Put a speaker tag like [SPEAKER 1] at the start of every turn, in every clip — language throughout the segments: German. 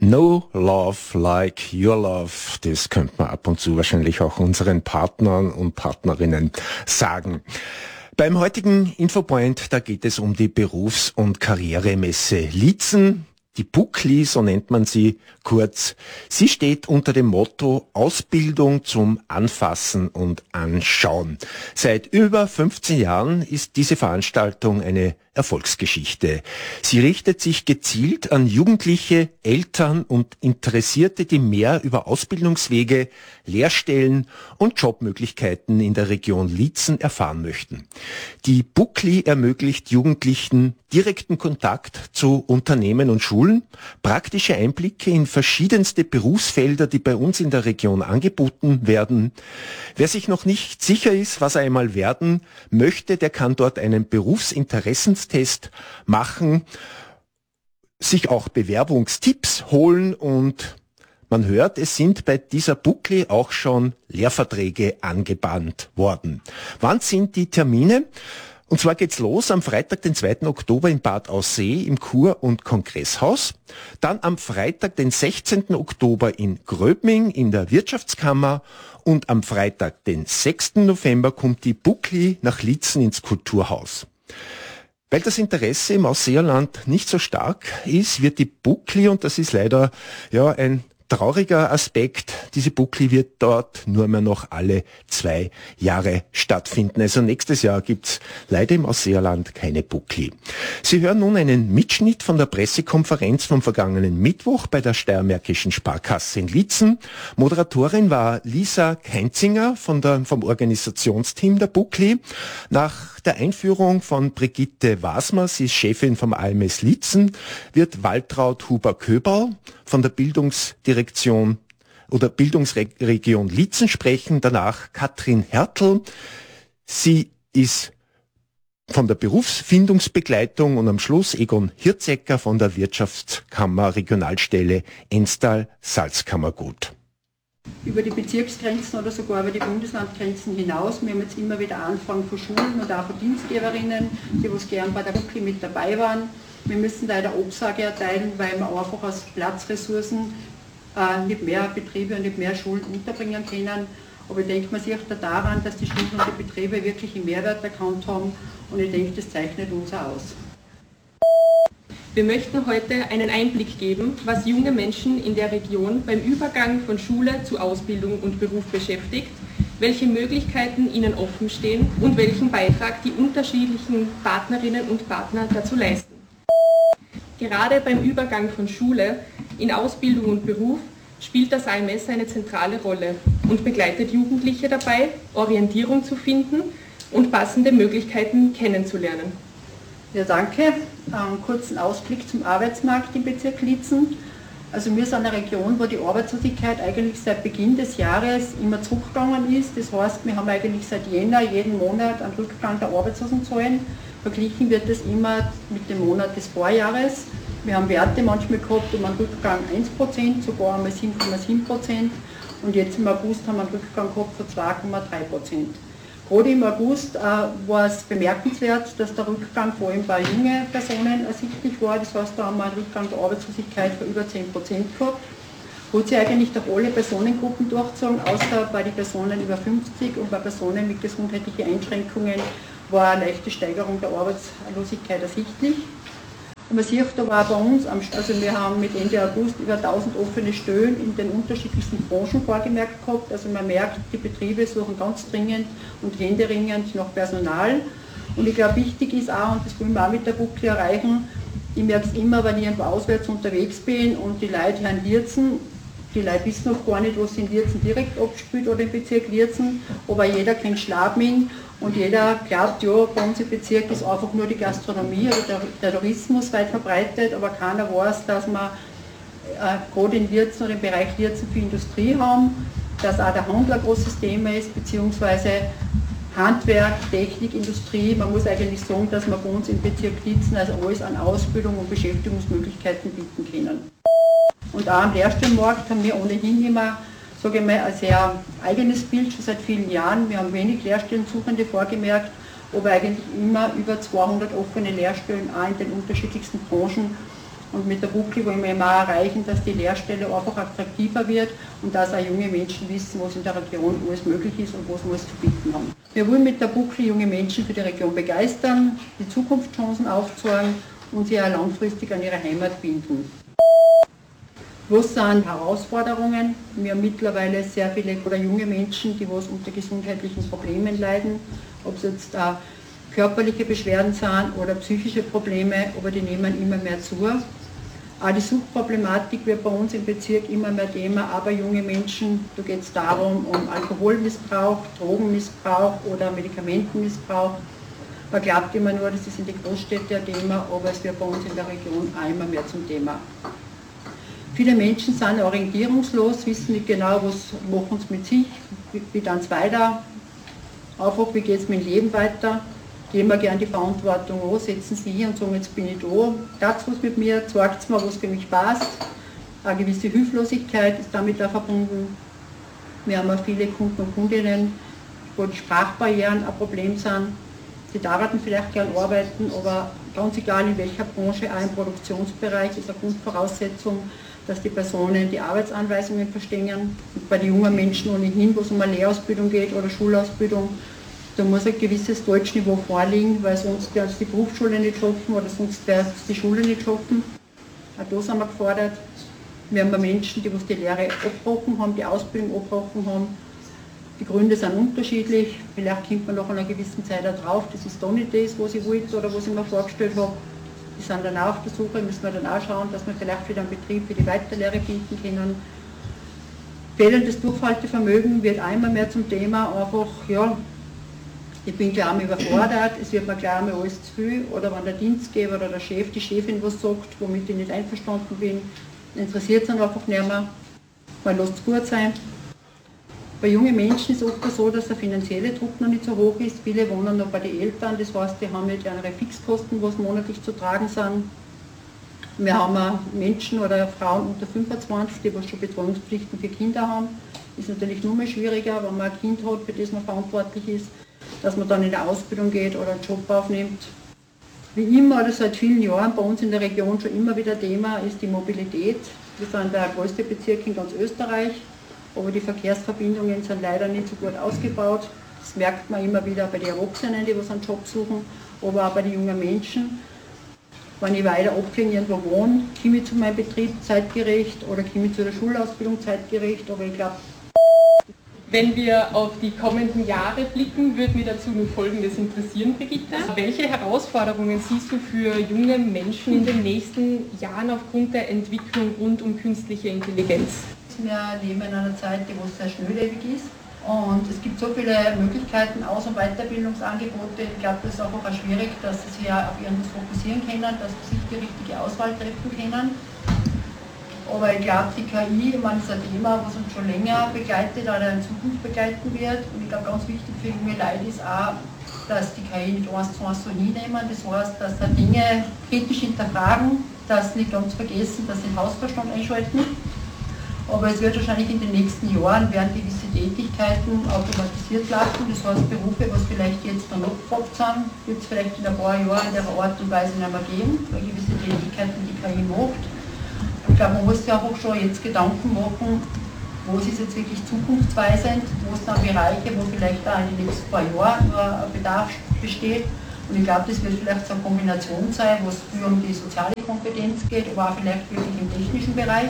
[SPEAKER 1] No love like your love, das könnte man ab und zu wahrscheinlich auch unseren Partnern und Partnerinnen sagen. Beim heutigen Infopoint, da geht es um die Berufs- und Karrieremesse Liezen. Die BUKLI, so nennt man sie kurz. Sie steht unter dem Motto Ausbildung zum Anfassen und Anschauen. Seit über 15 Jahren ist diese Veranstaltung eine Erfolgsgeschichte. Sie richtet sich gezielt an Jugendliche, Eltern und Interessierte, die mehr über Ausbildungswege, Lehrstellen und Jobmöglichkeiten in der Region Liezen erfahren möchten. Die BUKLI ermöglicht Jugendlichen direkten Kontakt zu Unternehmen und Schulen, praktische Einblicke in verschiedenste Berufsfelder, die bei uns in der Region angeboten werden. Wer sich noch nicht sicher ist, was er einmal werden möchte, der kann dort einen Berufsinteressentest machen, sich auch Bewerbungstipps holen und man hört, es sind bei dieser BUKLI auch schon Lehrverträge angebahnt worden. Wann sind die Termine? Und zwar geht's los am Freitag, den 2. Oktober in Bad Aussee im Kur- und Kongresshaus. Dann am Freitag, den 16. Oktober in Gröbming in der Wirtschaftskammer. Und am Freitag, den 6. November, kommt die BUKLI nach Liezen ins Kulturhaus. Weil das Interesse im Ausseerland nicht so stark ist, wird die BUKLI, und das ist leider ein trauriger Aspekt, diese BUKLI wird dort nur mehr noch alle 2 Jahre stattfinden. Also nächstes Jahr gibt's leider im Ausseerland keine BUKLI. Sie hören nun einen Mitschnitt von der Pressekonferenz vom vergangenen Mittwoch bei der Steiermärkischen Sparkasse in Liezen. Moderatorin war Lisa Keinzinger vom Organisationsteam der BUKLI. Nach der Einführung von Brigitte Wasmer, sie ist Chefin vom AMS Liezen, wird Waltraud Huber-Köberl von der Bildungsdirektion oder Bildungsregion Liezen sprechen. Danach Katrin Hertel. Sie ist von der Berufsfindungsbegleitung und am Schluss Egon Hirzecker von der Wirtschaftskammer Regionalstelle Enstal-Salzkammergut.
[SPEAKER 2] Über die Bezirksgrenzen oder sogar über die Bundeslandgrenzen hinaus. Wir haben jetzt immer wieder Anfragen von Schulen und auch von Dienstgeberinnen, die was gern bei der BUKLI mit dabei waren. Wir müssen leider Absage erteilen, weil wir einfach aus Platzressourcen nicht mehr Betriebe und nicht mehr Schulen unterbringen können. Aber ich denke, man sieht da daran, dass die Schulen und die Betriebe wirklich einen Mehrwert erkannt haben und ich denke, das zeichnet uns aus.
[SPEAKER 3] Wir möchten heute einen Einblick geben, was junge Menschen in der Region beim Übergang von Schule zu Ausbildung und Beruf beschäftigt, welche Möglichkeiten ihnen offen stehen und welchen Beitrag die unterschiedlichen Partnerinnen und Partner dazu leisten. Gerade beim Übergang von Schule in Ausbildung und Beruf spielt das AMS eine zentrale Rolle und begleitet Jugendliche dabei, Orientierung zu finden und passende Möglichkeiten kennenzulernen.
[SPEAKER 2] Ja, danke. Einen kurzen Ausblick zum Arbeitsmarkt im Bezirk Liezen. Also wir sind eine Region, wo die Arbeitslosigkeit eigentlich seit Beginn des Jahres immer zurückgegangen ist. Das heißt, wir haben eigentlich seit Jänner jeden Monat einen Rückgang der Arbeitslosenzahlen. Verglichen wird das immer mit dem Monat des Vorjahres. Wir haben Werte manchmal gehabt um einen Rückgang 1%, sogar einmal 7,7%. Und jetzt im August haben wir einen Rückgang gehabt von 2,3%. Gerade im August war es bemerkenswert, dass der Rückgang vor allem bei jungen Personen ersichtlich war. Das heißt, da haben wir einen Rückgang der Arbeitslosigkeit von über 10% gehabt. Hat sich eigentlich durch alle Personengruppen durchgezogen, außer bei den Personen über 50 und bei Personen mit gesundheitlichen Einschränkungen war eine leichte Steigerung der Arbeitslosigkeit ersichtlich. Und man sieht aber auch bei uns, also wir haben mit Ende August über 1000 offene Stellen in den unterschiedlichsten Branchen vorgemerkt gehabt. Also man merkt, die Betriebe suchen ganz dringend und händeringend nach Personal. Und ich glaube, wichtig ist auch, und das wollen wir auch mit der BUKLI erreichen, ich merke es immer, wenn ich irgendwo auswärts unterwegs bin und die Leute hören Liezen, die Leute wissen noch gar nicht, was in Liezen direkt abspielt oder im Bezirk Liezen, aber jeder kennt Schladming. Und jeder glaubt, ja, bei uns im Bezirk ist einfach nur die Gastronomie oder der Tourismus weit verbreitet, aber keiner weiß, dass wir gerade in Liezen oder im Bereich Liezen viel Industrie haben, dass auch der Handel ein großes Thema ist, beziehungsweise Handwerk, Technik, Industrie. Man muss eigentlich sagen, dass wir bei uns im Bezirk Liezen also alles an Ausbildung und Beschäftigungsmöglichkeiten bieten können. Und auch am Lehrstellenmarkt haben wir ohnehin immer, sage ich mal, ein sehr eigenes Bild schon seit vielen Jahren. Wir haben wenig Lehrstellensuchende vorgemerkt, aber eigentlich immer über 200 offene Lehrstellen auch in den unterschiedlichsten Branchen. Und mit der Buchli wollen wir eben auch erreichen, dass die Lehrstelle einfach attraktiver wird und dass auch junge Menschen wissen, was in der Region alles möglich ist und was wir alles zu bieten haben. Wir wollen mit der Buchli junge Menschen für die Region begeistern, die Zukunftschancen aufzeigen und sie auch langfristig an ihre Heimat binden. Was sind Herausforderungen? Wir haben mittlerweile sehr viele oder junge Menschen, die was unter gesundheitlichen Problemen leiden, ob es jetzt körperliche Beschwerden sind oder psychische Probleme, aber die nehmen immer mehr zu. Auch die Suchtproblematik wird bei uns im Bezirk immer mehr Thema, aber junge Menschen, da geht es darum, um Alkoholmissbrauch, Drogenmissbrauch oder Medikamentenmissbrauch. Man glaubt immer nur, das ist in den Großstädten ein Thema, aber es wird bei uns in der Region auch immer mehr zum Thema. Viele Menschen sind orientierungslos, wissen nicht genau, was machen sie mit sich, wie dann es weiter, einfach wie geht es mit dem Leben weiter. Geben wir gerne die Verantwortung an, setzen Sie hier und sagen, jetzt bin ich da, das was mit mir, zeigt mir, was für mich passt. Eine gewisse Hilflosigkeit ist damit auch verbunden. Wir haben auch viele Kunden und Kundinnen, wo die Sprachbarrieren ein Problem sind. Sie darüber vielleicht gern arbeiten, aber ganz egal in welcher Branche, auch im Produktionsbereich ist eine Grundvoraussetzung, dass die Personen die Arbeitsanweisungen verstehen. Und bei den jungen Menschen ohnehin, wo es um eine Lehrausbildung geht oder Schulausbildung, da muss ein gewisses Deutschniveau vorliegen, weil sonst werden es die Berufsschule nicht schaffen oder sonst werden es die Schule nicht schaffen. Auch da sind wir gefordert. Wir haben Menschen, die Lehre abgebrochen haben, die Ausbildung abgebrochen haben. Die Gründe sind unterschiedlich. Vielleicht kommt man nach einer gewissen Zeit auch drauf, das ist doch nicht das, was ich wollte oder was ich mir vorgestellt habe. Die sind dann auch auf der Suche, müssen wir dann auch schauen, dass wir vielleicht wieder einen Betrieb für die Weiterlehre finden können. Fehlendes Durchhaltevermögen wird einmal mehr zum Thema, einfach, ja, ich bin gleich einmal überfordert, es wird mir gleich einmal alles zu viel, oder wenn der Dienstgeber oder der Chef, die Chefin was sagt, womit ich nicht einverstanden bin, interessiert es dann einfach nicht mehr, man lässt es gut sein. Bei jungen Menschen ist es oft so, dass der finanzielle Druck noch nicht so hoch ist. Viele wohnen noch bei den Eltern, das heißt, die haben nicht ihre Fixkosten, die monatlich zu tragen sind. Wir haben auch Menschen oder Frauen unter 25, die schon Betreuungspflichten für Kinder haben. Ist natürlich nur mehr schwieriger, wenn man ein Kind hat, für das man verantwortlich ist, dass man dann in der Ausbildung geht oder einen Job aufnimmt. Wie immer oder seit vielen Jahren bei uns in der Region schon immer wieder Thema ist die Mobilität. Wir sind der größte Bezirk in ganz Österreich, aber die Verkehrsverbindungen sind leider nicht so gut ausgebaut. Das merkt man immer wieder bei den Erwachsenen, die was einen Job suchen, aber auch bei den jungen Menschen. Wenn ich weiter abgelegen irgendwo wohne, komme ich zu meinem Betrieb zeitgerecht oder komme ich zu der Schulausbildung zeitgerecht, aber ich glaube,
[SPEAKER 3] wenn wir auf die kommenden Jahre blicken, würde mich dazu nur Folgendes interessieren, Brigitte. Welche Herausforderungen siehst du für junge Menschen in den nächsten Jahren aufgrund der Entwicklung rund um künstliche Intelligenz?
[SPEAKER 2] Wir leben in einer Zeit, die sehr schnelllebig ist und es gibt so viele Möglichkeiten, Aus- und Weiterbildungsangebote. Ich glaube, das ist auch schwierig, dass sie sich auf irgendwas fokussieren können, dass sie sich die richtige Auswahl treffen können. Aber ich glaube, die KI, ich meine, ist ein Thema, was uns schon länger begleitet oder in Zukunft begleiten wird. Und ich glaube, ganz wichtig für junge Leute ist auch, dass die KI nicht eins zu eins so hinnehmen. Das heißt, dass sie Dinge kritisch hinterfragen, dass sie nicht ganz vergessen, dass sie den Hausverstand einschalten. Aber es wird wahrscheinlich in den nächsten Jahren werden gewisse Tätigkeiten automatisiert laufen. Das heißt, Berufe, was vielleicht jetzt noch gefragt sind, wird es vielleicht in ein paar Jahren in der Art und Weise nicht mehr geben, weil gewisse Tätigkeiten die KI macht. Ich glaube, man muss sich auch schon jetzt Gedanken machen, wo ist jetzt wirklich zukunftsweisend, wo sind dann Bereiche, wo vielleicht auch in den nächsten paar Jahren nur ein Bedarf besteht. Und ich glaube, das wird vielleicht so eine Kombination sein, wo es früher um die soziale Kompetenz geht, aber auch vielleicht wirklich im technischen Bereich.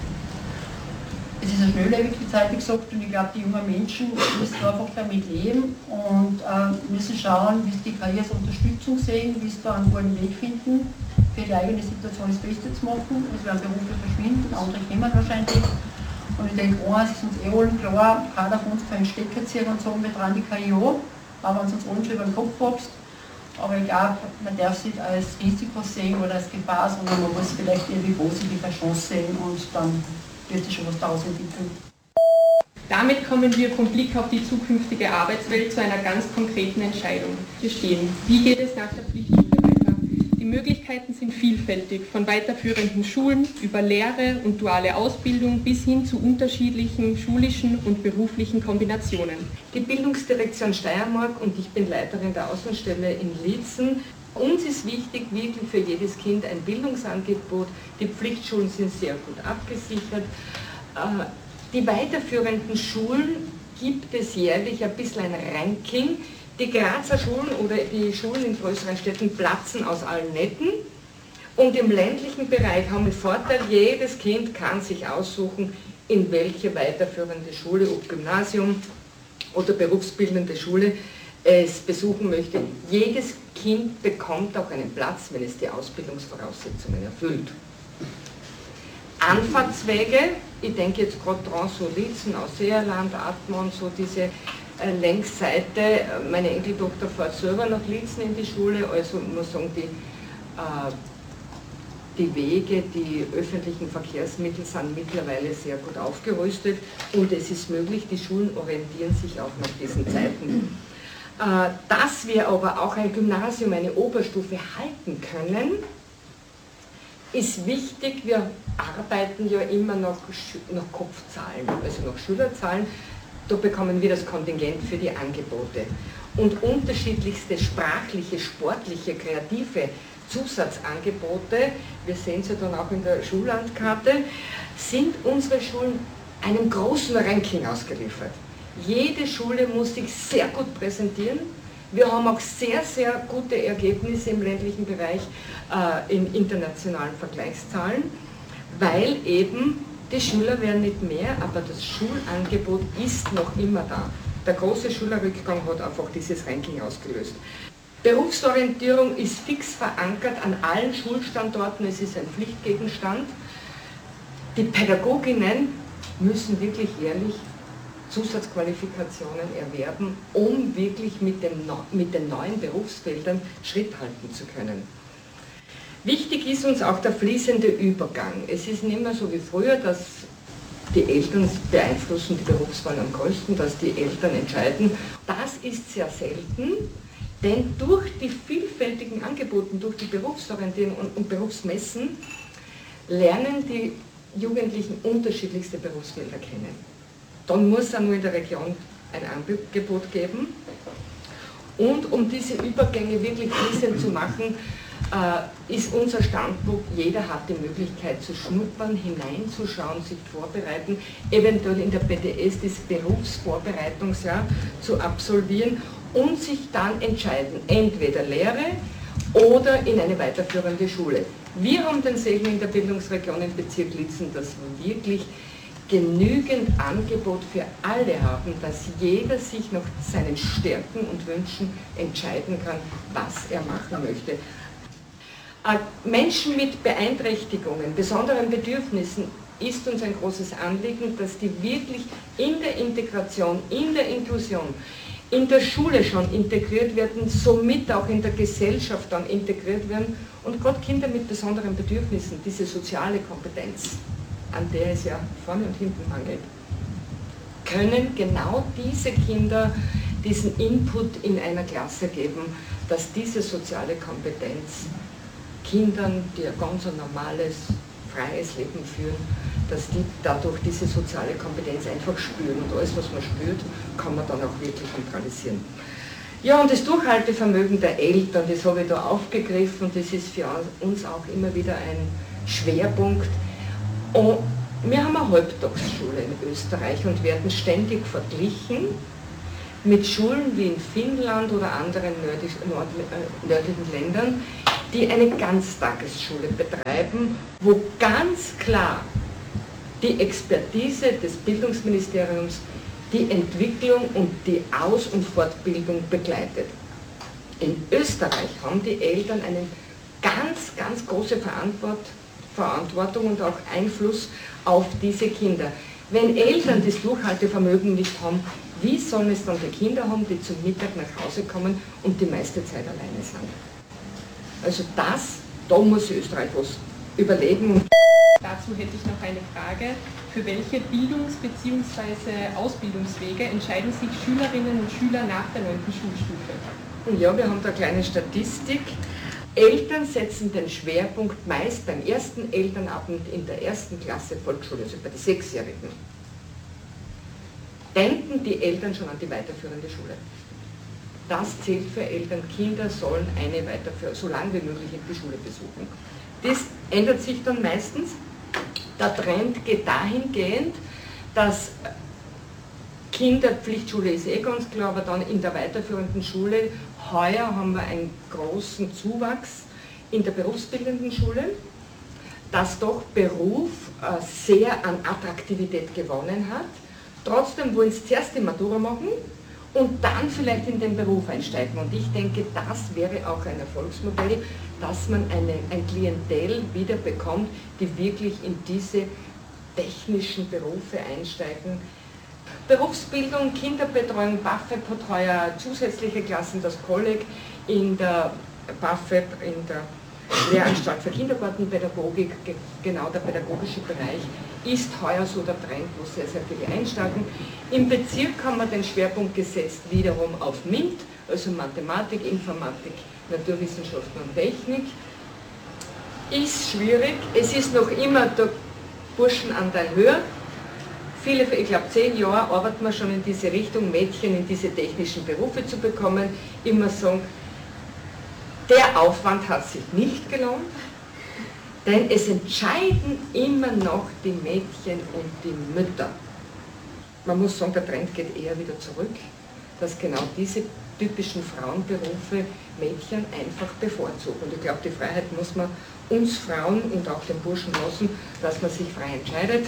[SPEAKER 2] Es ist eine schnelllebige Zeit, wie gesagt, und ich glaube, die jungen Menschen müssen einfach damit leben und müssen schauen, wie sie die KI als Unterstützung sehen, wie sie da einen guten Weg finden, für die eigene Situation das Beste zu machen. Es werden Berufe verschwinden, andere kommen wahrscheinlich. Und ich denke, eins ist uns allen klar, keiner von uns kann einen Stecker ziehen und sagen, wir tragen die KI an, auch wenn es uns allen schon über den Kopf wächst. Aber ich glaube, man darf es nicht als Risiko sehen oder als Gefahr, sondern man muss vielleicht irgendwie positiv eine Chance sehen und dann wird sich schon was daraus entwickeln.
[SPEAKER 3] Damit kommen wir vom Blick auf die zukünftige Arbeitswelt zu einer ganz konkreten Entscheidung. Wir stehen. Wie geht es nach der Pflichtschule weiter? Die Möglichkeiten sind vielfältig, von weiterführenden Schulen über Lehre und duale Ausbildung bis hin zu unterschiedlichen schulischen und beruflichen Kombinationen.
[SPEAKER 4] Die Bildungsdirektion Steiermark und ich bin Leiterin der Außenstelle in Liezen Uns ist wichtig, wirklich für jedes Kind ein Bildungsangebot. Die Pflichtschulen sind sehr gut abgesichert. Die weiterführenden Schulen gibt es jährlich ein bisschen ein Ranking. Die Grazer Schulen oder die Schulen in größeren Städten platzen aus allen Nähten. Und im ländlichen Bereich haben wir Vorteil, jedes Kind kann sich aussuchen, in welche weiterführende Schule, ob Gymnasium oder berufsbildende Schule, es besuchen möchte. Jedes Kind bekommt auch einen Platz, wenn es die Ausbildungsvoraussetzungen erfüllt. Anfahrtswege, ich denke jetzt gerade dran, so Liezen, Ausseerland, Atmon, so diese Längsseite. Meine Enkeltochter fährt selber nach Liezen in die Schule, also ich muss sagen, die Wege, die öffentlichen Verkehrsmittel sind mittlerweile sehr gut aufgerüstet und es ist möglich, die Schulen orientieren sich auch nach diesen Zeiten. Dass wir aber auch ein Gymnasium, eine Oberstufe halten können, ist wichtig. Wir arbeiten ja immer nach Kopfzahlen, also nach Schülerzahlen. Da bekommen wir das Kontingent für die Angebote. Und unterschiedlichste sprachliche, sportliche, kreative Zusatzangebote, wir sehen es ja dann auch in der Schullandkarte, sind unsere Schulen einem großen Ranking ausgeliefert. Jede Schule muss sich sehr gut präsentieren. Wir haben auch sehr, sehr gute Ergebnisse im ländlichen Bereich in internationalen Vergleichszahlen, weil eben die Schüler werden nicht mehr, aber das Schulangebot ist noch immer da. Der große Schülerrückgang hat einfach dieses Ranking ausgelöst. Berufsorientierung ist fix verankert an allen Schulstandorten, es ist ein Pflichtgegenstand. Die Pädagoginnen müssen wirklich jährlich Zusatzqualifikationen erwerben, um wirklich mit den neuen Berufsfeldern Schritt halten zu können. Wichtig ist uns auch der fließende Übergang. Es ist nicht mehr so wie früher, dass die Eltern beeinflussen die Berufswahl am größten, dass die Eltern entscheiden. Das ist sehr selten, denn durch die vielfältigen Angebote, durch die Berufsorientierung und Berufsmessen lernen die Jugendlichen unterschiedlichste Berufsfelder kennen. Dann muss es auch nur in der Region ein Angebot geben. Und um diese Übergänge wirklich fließend zu machen, ist unser Standpunkt, jeder hat die Möglichkeit zu schnuppern, hineinzuschauen, sich vorbereiten, eventuell in der BTS das Berufsvorbereitungsjahr zu absolvieren und sich dann entscheiden, entweder Lehre oder in eine weiterführende Schule. Wir haben den Segen in der Bildungsregion im Bezirk Liezen, dass wir wirklich genügend Angebot für alle haben, dass jeder sich nach seinen Stärken und Wünschen entscheiden kann, was er machen möchte. Menschen mit Beeinträchtigungen, besonderen Bedürfnissen ist uns ein großes Anliegen, dass die wirklich in der Integration, in der Inklusion, in der Schule schon integriert werden, somit auch in der Gesellschaft dann integriert werden und gerade Kinder mit besonderen Bedürfnissen, diese soziale Kompetenz, an der es ja vorne und hinten mangelt, können genau diese Kinder diesen Input in einer Klasse geben, dass diese soziale Kompetenz Kindern, die ein ganz normales, freies Leben führen, dass die dadurch diese soziale Kompetenz einfach spüren. Und alles, was man spürt, kann man dann auch wirklich neutralisieren. Ja, und das Durchhaltevermögen der Eltern, das habe ich da aufgegriffen, das ist für uns auch immer wieder ein Schwerpunkt. Und wir haben eine Halbtagsschule in Österreich und werden ständig verglichen mit Schulen wie in Finnland oder anderen nördlichen Ländern, die eine Ganztagesschule betreiben, wo ganz klar die Expertise des Bildungsministeriums die Entwicklung und die Aus- und Fortbildung begleitet. In Österreich haben die Eltern eine ganz, ganz große Verantwortung und auch Einfluss auf diese Kinder. Wenn Eltern das Durchhaltevermögen nicht haben, wie sollen es dann die Kinder haben, die zum Mittag nach Hause kommen und die meiste Zeit alleine sind? Also da muss Österreich was überlegen.
[SPEAKER 3] Dazu hätte ich noch eine Frage. Für welche Bildungs- bzw. Ausbildungswege entscheiden sich Schülerinnen und Schüler nach der 9. Schulstufe?
[SPEAKER 4] Ja, wir haben da eine kleine Statistik. Eltern setzen den Schwerpunkt meist beim ersten Elternabend in der 1. Klasse Volksschule, also bei den 6-Jährigen. Denken die Eltern schon an die weiterführende Schule. das zählt für Eltern. Kinder sollen eine weiterführende, so lange wie möglich die Schule besuchen. Das ändert sich dann meistens. Der Trend geht dahingehend, dass Kinder, Pflichtschule ist ganz klar, aber dann in der weiterführenden Schule, heuer haben wir einen großen Zuwachs in der berufsbildenden Schule, dass doch Beruf sehr an Attraktivität gewonnen hat. Trotzdem wollen sie zuerst die Matura machen und dann vielleicht in den Beruf einsteigen. Und ich denke, das wäre auch ein Erfolgsmodell, dass man ein Klientel wieder bekommt, die wirklich in diese technischen Berufe einsteigen. Berufsbildung, Kinderbetreuung, BAföG-Betreuer, zusätzliche Klassen, das Kolleg in der BAföG, in der Lehranstalt für Kindergartenpädagogik, genau der pädagogische Bereich, ist heuer so der Trend, wo sehr, sehr viele einsteigen. Im Bezirk haben wir den Schwerpunkt gesetzt wiederum auf MINT, also Mathematik, Informatik, Naturwissenschaften und Technik. Ist schwierig, es ist noch immer der Burschenanteil höher. Viele, ich glaube 10 Jahre arbeiten wir schon in diese Richtung, Mädchen in diese technischen Berufe zu bekommen. Immer sagen, der Aufwand hat sich nicht gelohnt, denn es entscheiden immer noch die Mädchen und die Mütter. Man muss sagen, der Trend geht eher wieder zurück, dass genau diese typischen Frauenberufe Mädchen einfach bevorzugen. Und ich glaube, die Freiheit muss man uns Frauen und auch den Burschen lassen, dass man sich frei entscheidet.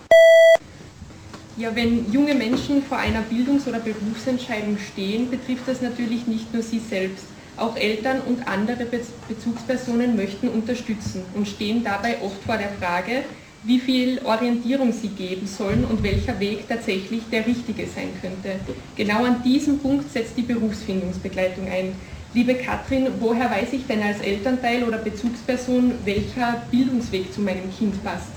[SPEAKER 3] Ja, wenn junge Menschen vor einer Bildungs- oder Berufsentscheidung stehen, betrifft das natürlich nicht nur sie selbst. Auch Eltern und andere Bezugspersonen möchten unterstützen und stehen dabei oft vor der Frage, wie viel Orientierung sie geben sollen und welcher Weg tatsächlich der richtige sein könnte. Genau an diesem Punkt setzt die Berufsfindungsbegleitung ein. Liebe Katrin, woher weiß ich denn als Elternteil oder Bezugsperson, welcher Bildungsweg zu meinem Kind passt?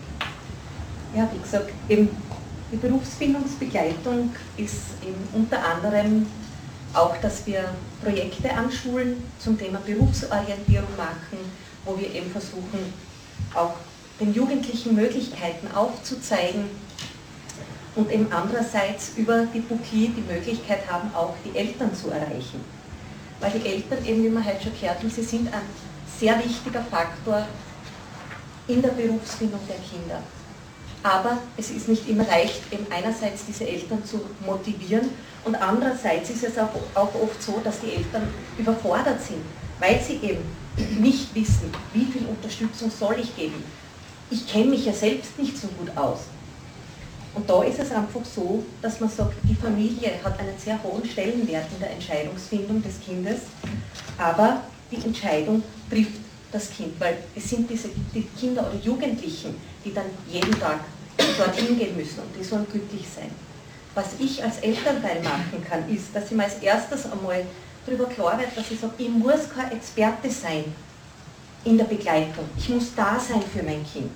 [SPEAKER 5] Ja, wie gesagt, die Berufsfindungsbegleitung ist unter anderem auch, dass wir Projekte an Schulen zum Thema Berufsorientierung machen, wo wir eben versuchen, auch den Jugendlichen Möglichkeiten aufzuzeigen und eben andererseits über die Bouclier die Möglichkeit haben, auch die Eltern zu erreichen. Weil die Eltern eben, wie wir heute schon gehört haben, sie sind ein sehr wichtiger Faktor in der Berufsfindung der Kinder. Aber es ist nicht immer leicht, eben einerseits diese Eltern zu motivieren und andererseits ist es auch oft so, dass die Eltern überfordert sind, weil sie eben nicht wissen, wie viel Unterstützung soll ich geben. Ich kenne mich ja selbst nicht so gut aus. Und da ist es einfach so, dass man sagt, die Familie hat einen sehr hohen Stellenwert in der Entscheidungsfindung des Kindes, aber die Entscheidung trifft das Kind, weil es sind die Kinder oder Jugendlichen, die dann jeden Tag dorthin gehen müssen und die sollen glücklich sein. Was ich als Elternteil machen kann, ist, dass ich mir als erstes einmal darüber klar werde, dass ich sage, ich muss kein Experte sein in der Begleitung. Ich muss da sein für mein Kind.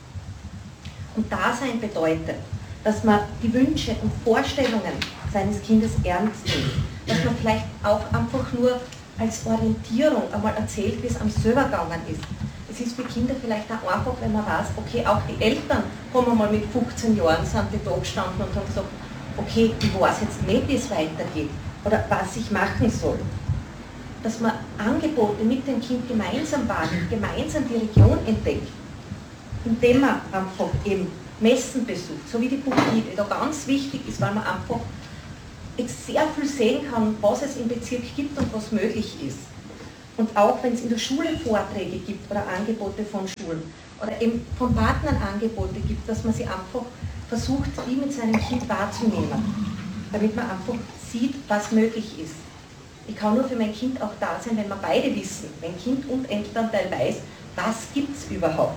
[SPEAKER 5] Und da sein bedeutet, dass man die Wünsche und Vorstellungen seines Kindes ernst nimmt. Dass man vielleicht auch einfach nur als Orientierung einmal erzählt, wie es am selber gegangen ist. Es ist für Kinder vielleicht auch einfach, wenn man weiß, okay, auch die Eltern haben einmal mit 15 Jahren sind die da gestanden und haben gesagt, okay, ich weiß jetzt nicht, wie es weitergeht oder was ich machen soll. Dass man Angebote mit dem Kind gemeinsam wahrnimmt, gemeinsam die Region entdeckt, indem man einfach eben Messen besucht, so wie die Bouclier, die da ganz wichtig ist, weil man einfach jetzt sehr viel sehen kann, was es im Bezirk gibt und was möglich ist. Und auch wenn es in der Schule Vorträge gibt oder Angebote von Schulen oder eben von Partnern Angebote gibt, dass man sie einfach versucht, die mit seinem Kind wahrzunehmen, damit man einfach sieht, was möglich ist. Ich kann nur für mein Kind auch da sein, wenn wir beide wissen, wenn Kind und Elternteil weiß, was gibt es überhaupt.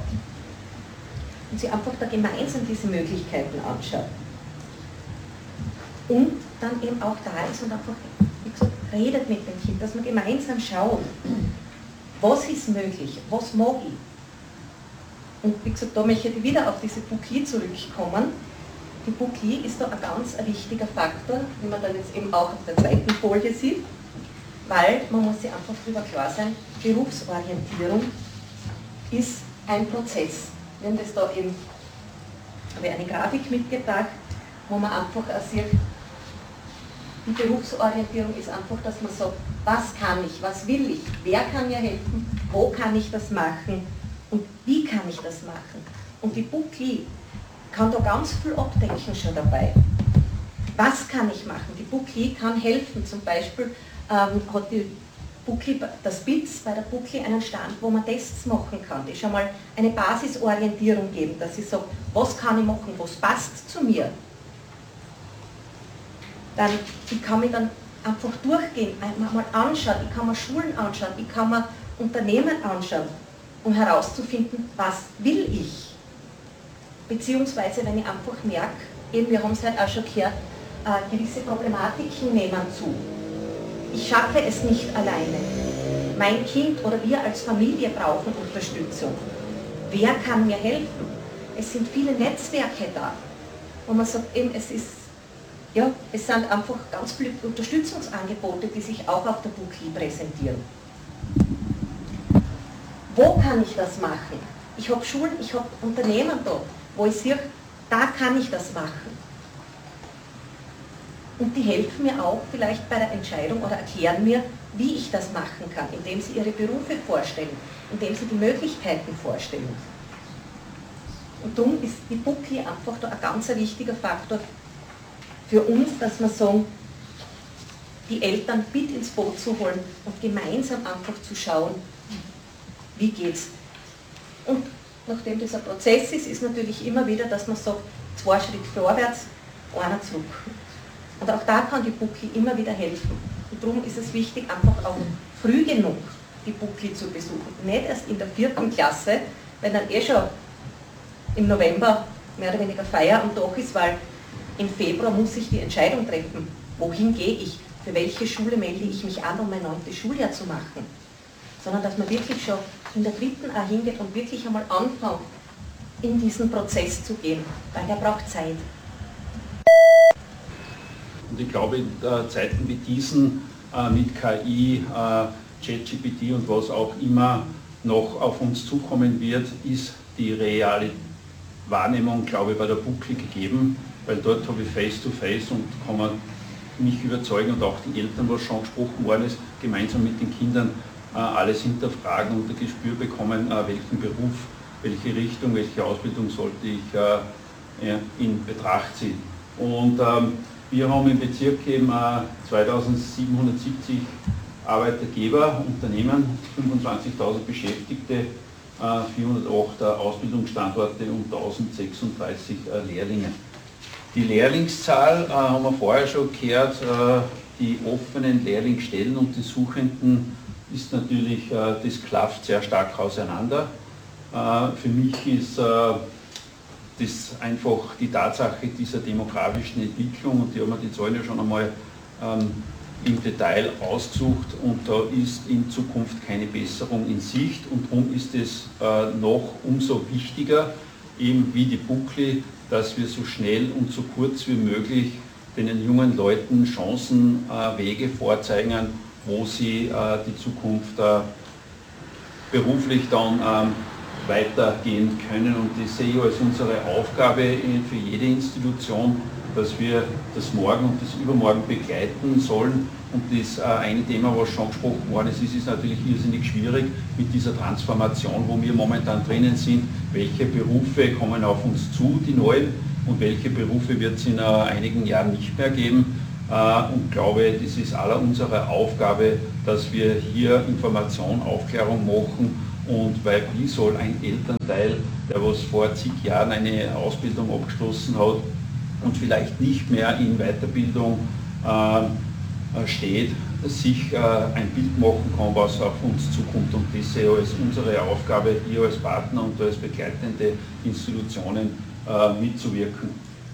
[SPEAKER 5] Und sie einfach da gemeinsam diese Möglichkeiten anschaut. Und dann eben auch da ist und einfach, wie gesagt, redet mit dem Kind, dass wir gemeinsam schauen, was ist möglich, was mag ich. Und wie gesagt, da möchte ich wieder auf diese Bouclier zurückkommen. Die Bouclier ist da ein ganz wichtiger Faktor, wie man dann jetzt eben auch auf der zweiten Folie sieht, weil man muss sich einfach darüber klar sein, Berufsorientierung ist ein Prozess. Wir haben das da eben, habe ich eine Grafik mitgebracht, wo man einfach sieht, die Berufsorientierung ist einfach, dass man sagt, was kann ich, was will ich, wer kann mir helfen, wo kann ich das machen und wie kann ich das machen. Und die BUKI kann da ganz viel abdecken schon dabei. Was kann ich machen? Die BUKI kann helfen, zum Beispiel hat die BUKI, das BITS bei der BUKI einen Stand, wo man Tests machen kann, die schon mal eine Basisorientierung geben, dass ich sage, was kann ich machen, was passt zu mir. Dann, ich kann mich dann einfach durchgehen, einmal anschauen, ich kann mir Schulen anschauen, ich kann mir Unternehmen anschauen, um herauszufinden, was will ich. Beziehungsweise, wenn ich einfach merke, eben, wir haben es halt auch schon gehört, gewisse Problematiken nehmen zu. Ich schaffe es nicht alleine. Mein Kind oder wir als Familie brauchen Unterstützung. Wer kann mir helfen? Es sind viele Netzwerke da, wo man sagt, eben, es sind einfach ganz viele Unterstützungsangebote, die sich auch auf der BUKI präsentieren. Wo kann ich das machen? Ich habe Schulen, ich habe Unternehmen da, wo ich sehe, da kann ich das machen. Und die helfen mir auch vielleicht bei der Entscheidung oder erklären mir, wie ich das machen kann, indem sie ihre Berufe vorstellen, indem sie die Möglichkeiten vorstellen. Und darum ist die BUKI einfach da ein ganz wichtiger Faktor für uns, dass wir sagen, die Eltern mit ins Boot zu holen und gemeinsam einfach zu schauen, wie geht's. Und nachdem das ein Prozess ist, ist natürlich immer wieder, dass man sagt, 2 Schritte vorwärts, einer zurück. Und auch da kann die BUKI immer wieder helfen. Und darum ist es wichtig, einfach auch früh genug die BUKI zu besuchen. Nicht erst in der 4. Klasse, wenn dann schon im November mehr oder weniger Feier am Tag ist, weil im Februar muss ich die Entscheidung treffen, wohin gehe ich, für welche Schule melde ich mich an, um mein 9. Schuljahr zu machen. Sondern dass man wirklich schon in der 3. auch hingeht und wirklich einmal anfängt, in diesen Prozess zu gehen, weil der braucht Zeit.
[SPEAKER 6] Und ich glaube, in Zeiten wie diesen mit KI, ChatGPT und was auch immer noch auf uns zukommen wird, ist die reale Wahrnehmung, glaube ich, bei der BUKI gegeben, weil dort habe ich Face-to-Face und kann man mich überzeugen und auch die Eltern, was schon gesprochen worden ist, gemeinsam mit den Kindern alles hinterfragen und ein Gespür bekommen, welchen Beruf, welche Richtung, welche Ausbildung sollte ich in Betracht ziehen. Und wir haben im Bezirk eben 2770 Arbeitgeber, Unternehmen, 25.000 Beschäftigte, 408 Ausbildungsstandorte und 1036 Lehrlinge. Die Lehrlingszahl haben wir vorher schon gehört, die offenen Lehrlingsstellen und die Suchenden ist natürlich, das klafft sehr stark auseinander. Für mich ist das einfach die Tatsache dieser demografischen Entwicklung, und die haben wir die Zahlen ja schon einmal im Detail ausgesucht, und da ist in Zukunft keine Besserung in Sicht, und darum ist es noch umso wichtiger, eben wie die BUKI, dass wir so schnell und so kurz wie möglich den jungen Leuten Chancen, Wege vorzeigen, wo sie die Zukunft beruflich dann weitergehen können. Und ich sehe als unsere Aufgabe für jede Institution, dass wir das Morgen und das Übermorgen begleiten sollen. Und das eine Thema, was schon gesprochen worden ist, ist natürlich irrsinnig schwierig mit dieser Transformation, wo wir momentan drinnen sind. Welche Berufe kommen auf uns zu, die neuen, und welche Berufe wird es in einigen Jahren nicht mehr geben. Und glaube, das ist aller unserer Aufgabe, dass wir hier Information, Aufklärung machen. Und weil wie soll ein Elternteil, der was vor zig Jahren eine Ausbildung abgeschlossen hat und vielleicht nicht mehr in Weiterbildung steht, sich ein Bild machen kann, was auf uns zukommt. Und das ist als unsere Aufgabe, hier als Partner und als begleitende Institutionen mitzuwirken.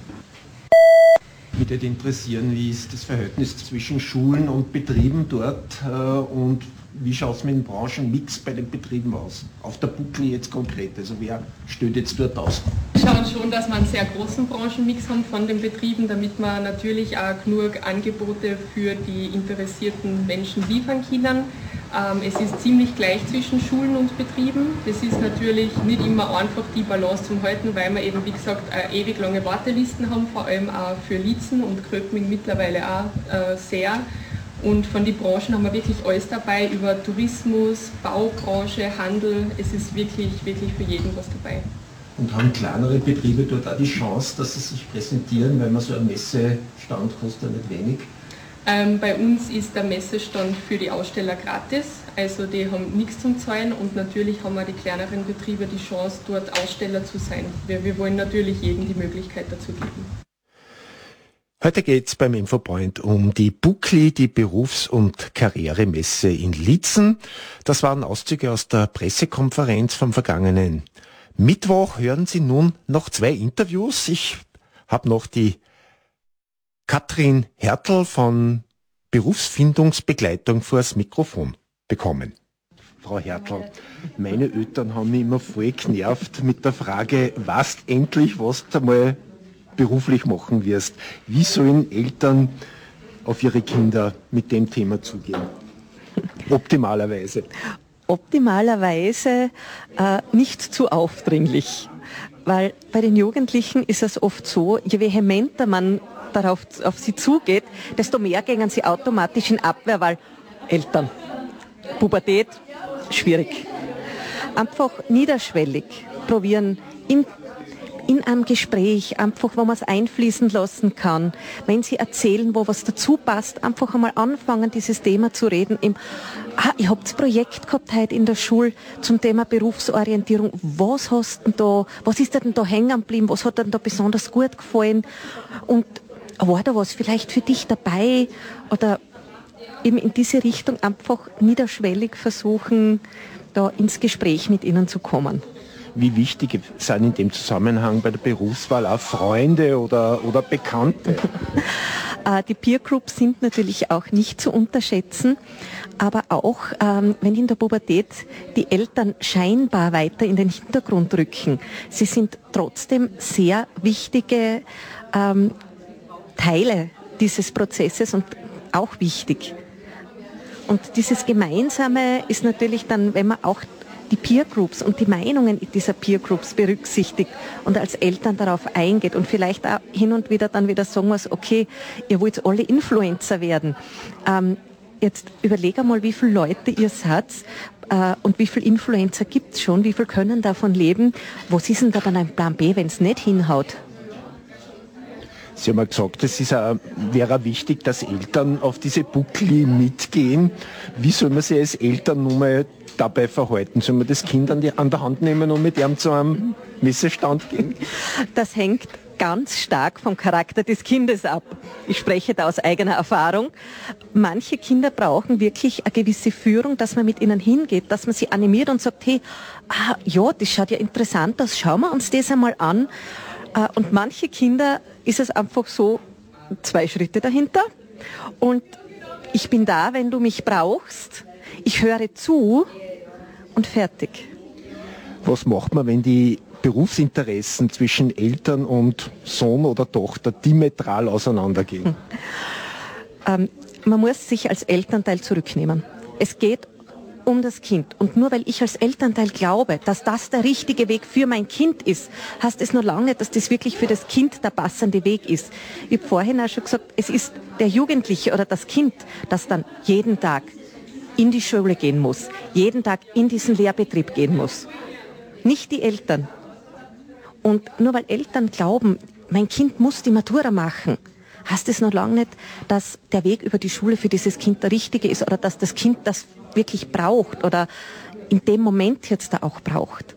[SPEAKER 1] Mich würde interessieren, wie ist das Verhältnis zwischen Schulen und Betrieben dort und wie schaut es mit dem Branchenmix bei den Betrieben aus? Auf der BUKI jetzt konkret, also wer stellt jetzt dort aus?
[SPEAKER 3] Wir schauen schon, dass wir einen sehr großen Branchenmix haben von den Betrieben, damit wir natürlich auch genug Angebote für die interessierten Menschen liefern können. Es ist ziemlich gleich zwischen Schulen und Betrieben. Das ist natürlich nicht immer einfach, die Balance zu halten, weil wir eben, wie gesagt, ewig lange Wartelisten haben, vor allem auch für Liezen und Gröbming mittlerweile auch sehr. Und von den Branchen haben wir wirklich alles dabei, über Tourismus, Baubranche, Handel. Es ist wirklich, wirklich für jeden was dabei.
[SPEAKER 1] Und haben kleinere Betriebe dort auch die Chance, dass sie sich präsentieren, weil man so ein Messestand kostet nicht wenig?
[SPEAKER 3] Bei uns ist der Messestand für die Aussteller gratis, also die haben nichts zum Zahlen und natürlich haben auch die kleineren Betriebe die Chance, dort Aussteller zu sein. Wir wollen natürlich jedem die Möglichkeit dazu geben.
[SPEAKER 1] Heute geht es beim Infopoint um die BUKLI, die Berufs- und Karrieremesse in Liezen. Das waren Auszüge aus der Pressekonferenz vom vergangenen Mittwoch. Hören Sie nun noch 2 Interviews. Ich habe noch die Katrin Hertel von Berufsfindungsbegleitung vor das Mikrofon bekommen. Frau Hertel, meine Eltern haben mich immer voll genervt mit der Frage, was endlich, was du einmal beruflich machen wirst. Wie sollen Eltern auf ihre Kinder mit dem Thema zugehen? Optimalerweise.
[SPEAKER 7] Optimalerweise nicht zu aufdringlich, weil bei den Jugendlichen ist es oft so, je vehementer man auf sie zugeht, desto mehr gehen sie automatisch in Abwehr, weil Eltern, Pubertät, schwierig. Einfach niederschwellig probieren, in einem Gespräch, einfach, wo man es einfließen lassen kann. Wenn sie erzählen, wo was dazu passt, einfach einmal anfangen, dieses Thema zu reden. Ihr habt das Projekt gehabt heute in der Schule zum Thema Berufsorientierung. Was hast denn da, was ist dir denn da hängen geblieben? Was hat dir denn da besonders gut gefallen? Und war da was vielleicht für dich dabei? Oder eben in diese Richtung einfach niederschwellig versuchen, da ins Gespräch mit ihnen zu kommen.
[SPEAKER 1] Wie wichtig sind in dem Zusammenhang bei der Berufswahl auch Freunde oder Bekannte?
[SPEAKER 7] Die Peer Groups sind natürlich auch nicht zu unterschätzen, aber auch wenn in der Pubertät die Eltern scheinbar weiter in den Hintergrund rücken, sie sind trotzdem sehr wichtige Teile dieses Prozesses und auch wichtig. Und dieses Gemeinsame ist natürlich dann, wenn man auch die Peer Groups und die Meinungen dieser Peer Groups berücksichtigt und als Eltern darauf eingeht und vielleicht auch hin und wieder dann wieder sagen muss, okay, ihr wollt alle Influencer werden. Jetzt überleg einmal, wie viele Leute ihr seid und wie viele Influencer gibt es schon, wie viele können davon leben. Was ist denn da dann ein Plan B, wenn es nicht hinhaut?
[SPEAKER 1] Sie haben ja gesagt, es wäre wichtig, dass Eltern auf diese BUKLI mitgehen. Wie soll man sich als Eltern nun mal dabei verhalten? Soll man das Kind an der Hand nehmen und mit ihm zu einem Messestand gehen?
[SPEAKER 7] Das hängt ganz stark vom Charakter des Kindes ab. Ich spreche da aus eigener Erfahrung. Manche Kinder brauchen wirklich eine gewisse Führung, dass man mit ihnen hingeht, dass man sie animiert und sagt, hey, ja, das schaut ja interessant aus, schauen wir uns das einmal an. Und manche Kinder ist es einfach so, 2 Schritte dahinter und ich bin da, wenn du mich brauchst, ich höre zu und fertig.
[SPEAKER 1] Was macht man, wenn die Berufsinteressen zwischen Eltern und Sohn oder Tochter diametral auseinandergehen?
[SPEAKER 7] Man muss sich als Elternteil zurücknehmen. Es geht um das Kind. Und nur weil ich als Elternteil glaube, dass das der richtige Weg für mein Kind ist, heißt es noch lange nicht, dass das wirklich für das Kind der passende Weg ist. Ich habe vorhin auch schon gesagt, es ist der Jugendliche oder das Kind, das dann jeden Tag in die Schule gehen muss, jeden Tag in diesen Lehrbetrieb gehen muss. Nicht die Eltern. Und nur weil Eltern glauben, mein Kind muss die Matura machen, heißt es noch lange nicht, dass der Weg über die Schule für dieses Kind der richtige ist oder dass das Kind das wirklich braucht oder in dem Moment jetzt da auch braucht.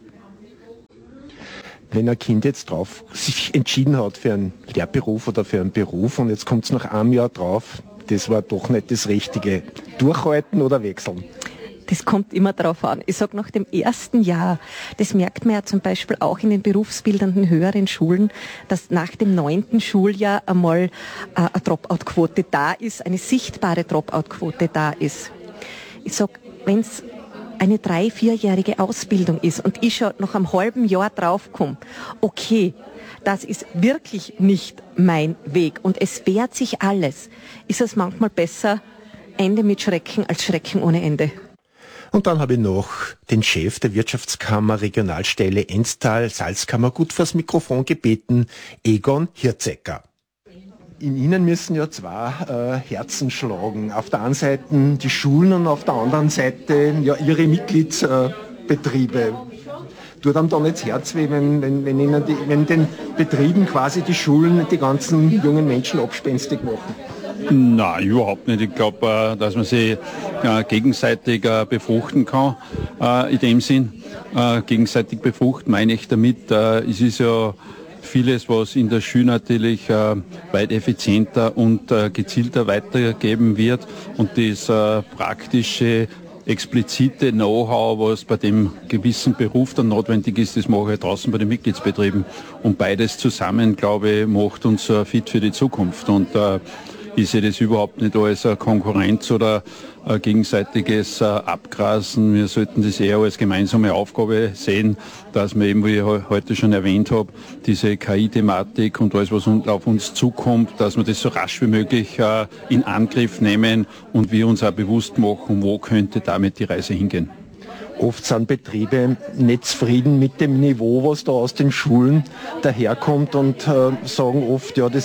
[SPEAKER 1] Wenn ein Kind jetzt sich entschieden hat für einen Lehrberuf oder für einen Beruf und jetzt kommt es nach einem Jahr drauf, das war doch nicht das Richtige, durchhalten oder wechseln?
[SPEAKER 7] Das kommt immer darauf an. Ich sage, nach dem ersten Jahr, das merkt man ja zum Beispiel auch in den berufsbildenden höheren Schulen, dass nach dem 9. Schuljahr einmal eine Dropout-Quote da ist, eine sichtbare Dropout-Quote da ist. Ich sage, wenn es eine 3-4-jährige Ausbildung ist und ich schon nach einem halben Jahr draufkomme, okay, das ist wirklich nicht mein Weg und es wehrt sich alles, ist es manchmal besser, Ende mit Schrecken als Schrecken ohne Ende.
[SPEAKER 1] Und dann habe ich noch den Chef der Wirtschaftskammer Regionalstelle Enstal-Salzkammer gut vors Mikrofon gebeten, Egon Hirzecker. In Ihnen müssen ja zwei Herzen schlagen. Auf der einen Seite die Schulen und auf der anderen Seite ja Ihre Mitgliedsbetriebe. Tut einem da nicht das Herz weh, wenn den Betrieben quasi die Schulen die ganzen jungen Menschen abspenstig machen?
[SPEAKER 6] Nein, überhaupt nicht. Ich glaube, dass man sie gegenseitig befruchten kann, in dem Sinn. Gegenseitig befruchten meine ich damit, es ist ja vieles, was in der Schule natürlich weit effizienter und gezielter weitergegeben wird und das praktische explizite Know-how, was bei dem gewissen Beruf dann notwendig ist, das mache ich draußen bei den Mitgliedsbetrieben. Und beides zusammen, glaube ich, macht uns fit für die Zukunft. Und ich sehe das überhaupt nicht als eine Konkurrenz oder ein gegenseitiges Abgrasen. Wir sollten das eher als gemeinsame Aufgabe sehen, dass wir eben, wie ich heute schon erwähnt habe, diese KI-Thematik und alles, was auf uns zukommt, dass wir das so rasch wie möglich in Angriff nehmen und wir uns auch bewusst machen, wo könnte damit die Reise hingehen.
[SPEAKER 1] Oft sind Betriebe nicht zufrieden mit dem Niveau, was da aus den Schulen daherkommt und sagen oft, ja,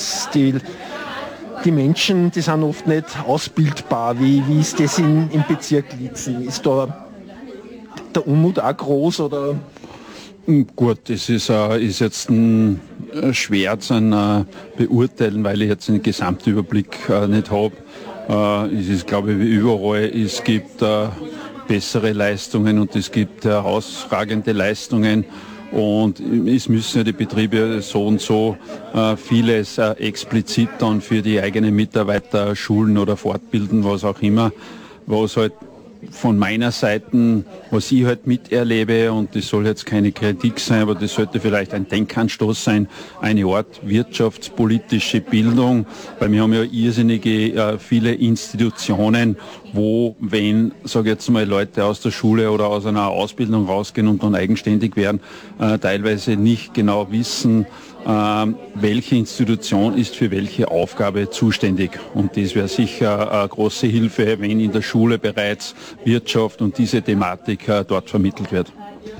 [SPEAKER 1] die Menschen, die sind oft nicht ausbildbar. Wie ist das im Bezirk Liezen? Ist da der Unmut auch groß? Oder?
[SPEAKER 6] Gut, das ist jetzt schwer zu beurteilen, weil ich jetzt einen Gesamtüberblick nicht habe. Es ist, glaube ich, wie überall, es gibt bessere Leistungen und es gibt herausragende Leistungen. Und es müssen ja die Betriebe so und so vieles explizit dann für die eigenen Mitarbeiter schulen oder fortbilden, was auch immer, was halt von meiner Seite, was ich halt miterlebe, und das soll jetzt keine Kritik sein, aber das sollte vielleicht ein Denkanstoß sein, eine Art wirtschaftspolitische Bildung, weil wir haben ja irrsinnige viele Institutionen, wo, wenn, sage ich jetzt mal, Leute aus der Schule oder aus einer Ausbildung rausgehen und dann eigenständig werden, teilweise nicht genau wissen, welche Institution ist für welche Aufgabe zuständig. Und das wäre sicher eine große Hilfe, wenn in der Schule bereits Wirtschaft und diese Thematik dort vermittelt wird.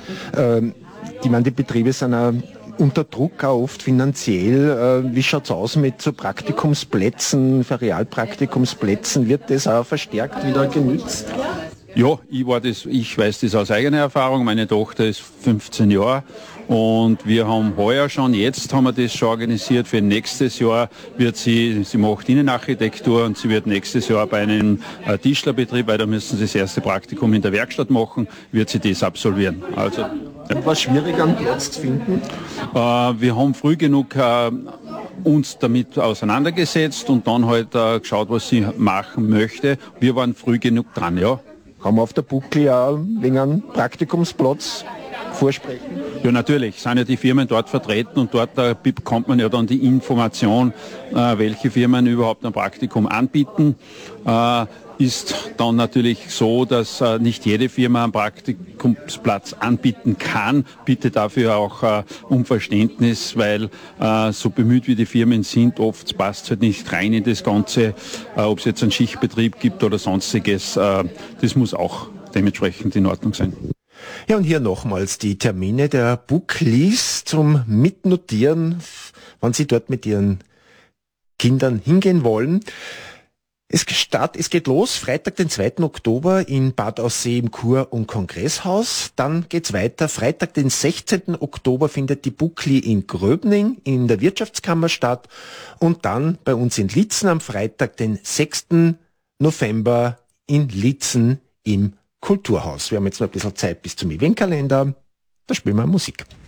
[SPEAKER 1] Ich meine, die Betriebe sind auch unter Druck, auch oft finanziell. Wie schaut es aus mit so Praktikumsplätzen, für Realpraktikumsplätzen? Wird das auch verstärkt wieder genützt?
[SPEAKER 6] Ja, ich weiß das aus eigener Erfahrung. Meine Tochter ist 15 Jahre und wir haben heuer schon, jetzt haben wir das schon organisiert. Für nächstes Jahr wird sie macht Innenarchitektur und sie wird nächstes Jahr bei einem Tischlerbetrieb, weil da müssen sie das erste Praktikum in der Werkstatt machen, wird sie das absolvieren. Also
[SPEAKER 1] war schwierig, einen Platz zu finden?
[SPEAKER 6] Wir haben früh genug uns damit auseinandergesetzt und dann halt geschaut, was sie machen möchte. Wir waren früh genug dran, ja.
[SPEAKER 1] Kann man auf der Buckel ja wegen einem Praktikumsplatz vorsprechen?
[SPEAKER 6] Ja, natürlich, sind ja die Firmen dort vertreten und dort bekommt man ja dann die Information, welche Firmen überhaupt ein Praktikum anbieten. Ist dann natürlich so, dass nicht jede Firma einen Praktikumsplatz anbieten kann. Bitte dafür auch um Verständnis, weil so bemüht wie die Firmen sind, oft passt es halt nicht rein in das Ganze, ob es jetzt einen Schichtbetrieb gibt oder sonstiges. Das muss auch dementsprechend in Ordnung sein.
[SPEAKER 1] Ja, und hier nochmals die Termine der Booklies zum Mitnotieren, wann Sie dort mit Ihren Kindern hingehen wollen. Es geht los, Freitag, den 2. Oktober in Bad Aussee im Kur- und Kongresshaus. Dann geht's weiter. Freitag, den 16. Oktober findet die Bookli in Gröbning in der Wirtschaftskammer statt. Und dann bei uns in Liezen am Freitag, den 6. November in Liezen im Kulturhaus. Wir haben jetzt noch ein bisschen Zeit bis zum Eventkalender. Da spielen wir Musik.